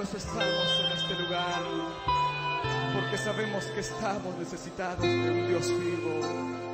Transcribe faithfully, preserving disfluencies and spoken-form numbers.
eso estamos en este lugar, porque sabemos que estamos necesitados de un Dios vivo.